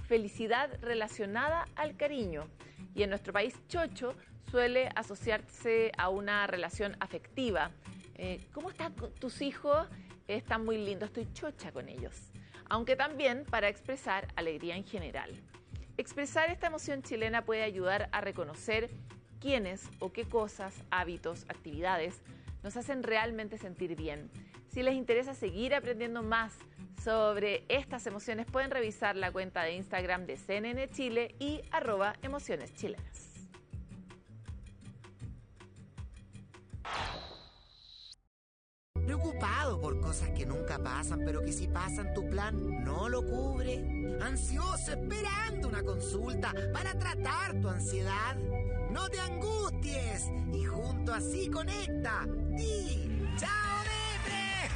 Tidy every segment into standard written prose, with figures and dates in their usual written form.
felicidad relacionada al cariño. Y en nuestro país, chocho suele asociarse a una relación afectiva. ¿Cómo están tus hijos? Están muy lindos, estoy chocha con ellos. Aunque también para expresar alegría en general. Expresar esta emoción chilena puede ayudar a reconocer quiénes o qué cosas, hábitos, actividades nos hacen realmente sentir bien. Si les interesa seguir aprendiendo más sobre estas emociones, pueden revisar la cuenta de Instagram de CNN Chile y @emocioneschilenas. Preocupado por cosas que nunca pasan, pero que si pasan tu plan no lo cubre. Ansioso esperando una consulta para tratar tu ansiedad. No te angusties y junto a Sí Conecta, di ¡Chao Depre!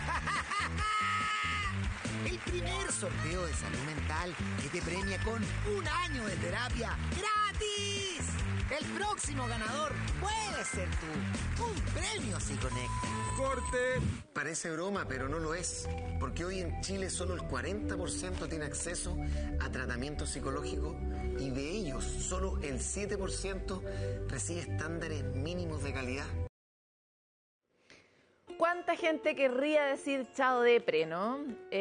El primer sorteo de salud mental que te premia con 1 año de terapia gratis. El próximo ganador puede ser tú. Un premio Sí Conecta. ¡Corte! Parece broma, pero no lo es. Porque hoy en Chile solo el 40% tiene acceso a tratamiento psicológico y de ellos solo el 7% recibe estándares mínimos de calidad. ¿Cuánta gente querría decir chao depre, no?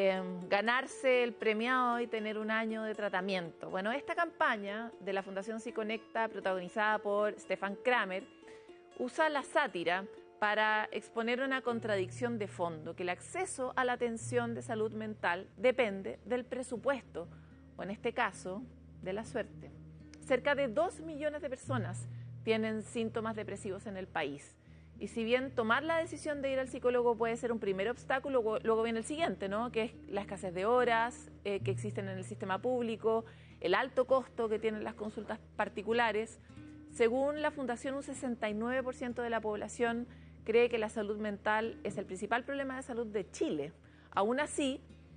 Ganarse el premiado y tener 1 año de tratamiento. Bueno, esta campaña de la Fundación Sí Conecta, protagonizada por Stefan Kramer, usa la sátira para exponer una contradicción de fondo, que el acceso a la atención de salud mental depende del presupuesto, o en este caso, de la suerte. Cerca de 2 millones de personas tienen síntomas depresivos en el país. Y si bien tomar la decisión de ir al psicólogo puede ser un primer obstáculo, luego viene el siguiente, ¿no? Que es la escasez de horas que existen en el sistema público, el alto costo que tienen las consultas particulares. Según la Fundación, un 69% de la población cree que la salud mental es el principal problema de salud de Chile. Aún así,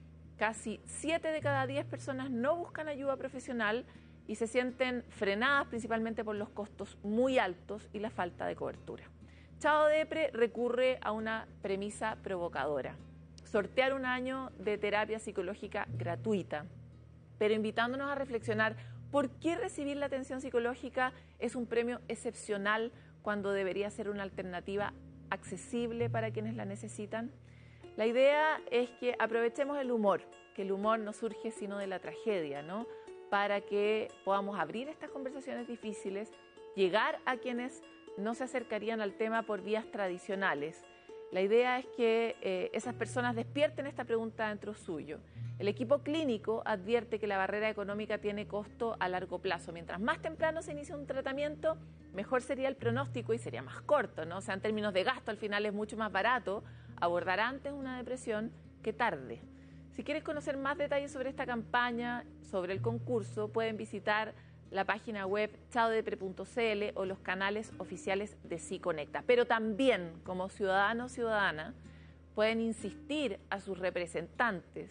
casi 7 de cada 10 personas no buscan ayuda profesional y se sienten frenadas principalmente por los costos muy altos y la falta de cobertura. Chao Depre recurre a una premisa provocadora: sortear 1 año de terapia psicológica gratuita, pero invitándonos a reflexionar por qué recibir la atención psicológica es un premio excepcional cuando debería ser una alternativa accesible para quienes la necesitan. La idea es que aprovechemos el humor, que el humor no surge sino de la tragedia, ¿no? Para que podamos abrir estas conversaciones difíciles, llegar a quienes no se acercarían al tema por vías tradicionales. La idea es que esas personas despierten esta pregunta dentro suyo. El equipo clínico advierte que la barrera económica tiene costo a largo plazo. Mientras más temprano se inicia un tratamiento, mejor sería el pronóstico y sería más corto, ¿no? O sea, en términos de gasto, al final es mucho más barato abordar antes una depresión que tarde. Si quieres conocer más detalles sobre esta campaña, sobre el concurso, pueden visitar la página web chaodepre.cl o los canales oficiales de Sí Conecta. Pero también, como ciudadano o ciudadana, pueden insistir a sus representantes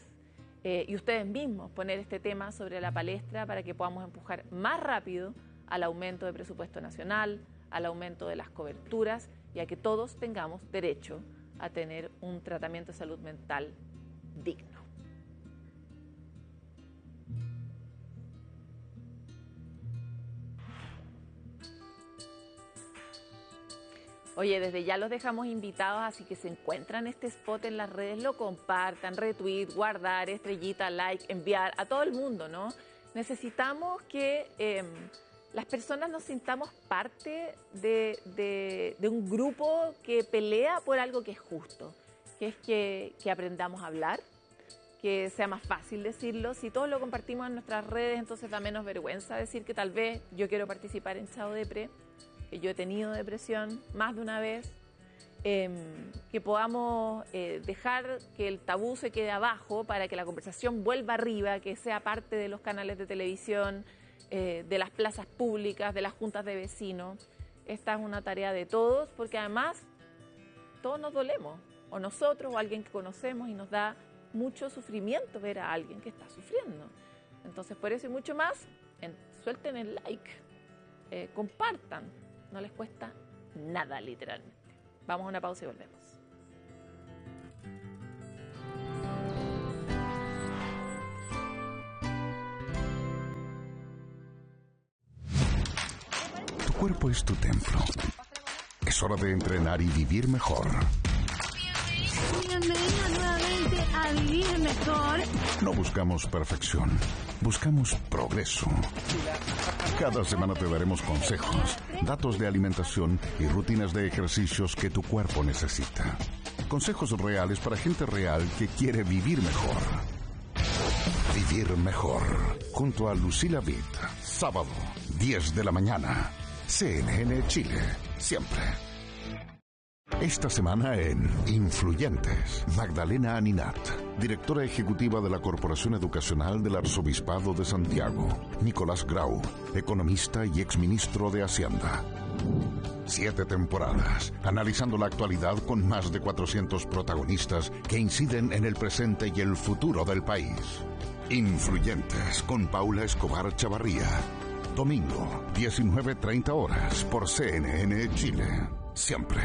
y ustedes mismos poner este tema sobre la palestra para que podamos empujar más rápido al aumento de presupuesto nacional, al aumento de las coberturas y a que todos tengamos derecho a tener un tratamiento de salud mental digno. Oye, desde ya los dejamos invitados, así que si encuentran este spot en las redes, lo compartan, retweet, guardar, estrellita, like, enviar a todo el mundo, ¿no? Necesitamos que las personas nos sintamos parte de un grupo que pelea por algo que es justo, que es que aprendamos a hablar, que sea más fácil decirlo. Si todos lo compartimos en nuestras redes, entonces da menos vergüenza decir que tal vez yo quiero participar en Chao Depre, que yo he tenido depresión más de una vez, que podamos dejar que el tabú se quede abajo para que la conversación vuelva arriba, que sea parte de los canales de televisión, de las plazas públicas, de las juntas de vecinos. Esta es una tarea de todos, porque además todos nos dolemos, o nosotros o alguien que conocemos, y nos da mucho sufrimiento ver a alguien que está sufriendo. Entonces, por eso y mucho más, suelten el like, compartan. No les cuesta nada, literalmente. Vamos a una pausa y volvemos. cuerpo es tu templo. Es hora de entrenar y vivir mejor. Bienvenido nuevamente a Vivir Mejor. No buscamos perfección, buscamos progreso. Cada semana te daremos consejos, datos de alimentación y rutinas de ejercicios que tu cuerpo necesita. Consejos reales para gente real que quiere vivir mejor. Vivir mejor. Junto a Lucila Vitt. Sábado, 10 de la mañana. CNN Chile. Siempre. Esta semana en Influyentes, Magdalena Aninat, directora ejecutiva de la Corporación Educacional del Arzobispado de Santiago. Nicolás Grau, economista y exministro de Hacienda. 7 temporadas, analizando la actualidad con más de 400 protagonistas que inciden en el presente y el futuro del país. Influyentes con Paula Escobar Chavarría. Domingo, 19:30 horas por CNN Chile. Siempre.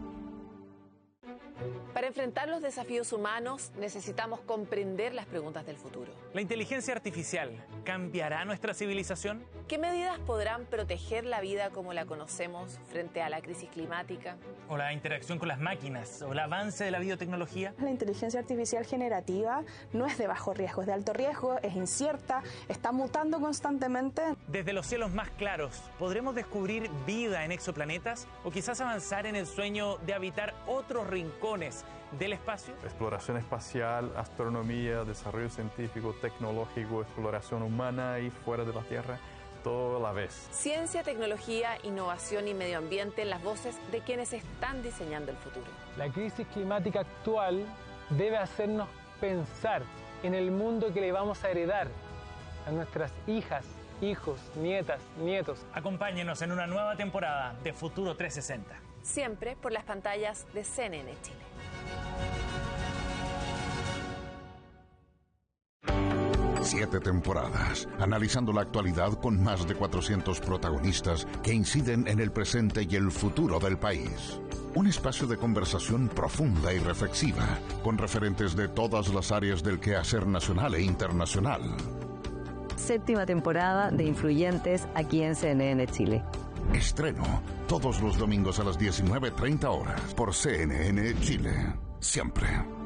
Para enfrentar los desafíos humanos necesitamos comprender las preguntas del futuro. ¿La inteligencia artificial cambiará nuestra civilización? ¿Qué medidas podrán proteger la vida como la conocemos frente a la crisis climática? ¿O la interacción con las máquinas? ¿O el avance de la biotecnología? La inteligencia artificial generativa no es de bajo riesgo, es de alto riesgo, es incierta, está mutando constantemente. Desde los cielos más claros, ¿podremos descubrir vida en exoplanetas? ¿O quizás avanzar en el sueño de habitar otros rincones del espacio? Exploración espacial, astronomía, desarrollo científico, tecnológico, exploración humana y fuera de la Tierra, todo a la vez. Ciencia, tecnología, innovación y medio ambiente en las voces de quienes están diseñando el futuro. La crisis climática actual debe hacernos pensar en el mundo que le vamos a heredar a nuestras hijas, hijos, nietas, nietos. Acompáñenos en una nueva temporada de Futuro 360. Siempre por las pantallas de CNN Chile. Siete temporadas, analizando la actualidad con más de 400 protagonistas que inciden en el presente y el futuro del país. Un espacio de conversación profunda y reflexiva, con referentes de todas las áreas del quehacer nacional e internacional. 7ª temporada de Influyentes aquí en CNN Chile. Estreno todos los domingos a las 19:30 horas por CNN Chile. Siempre.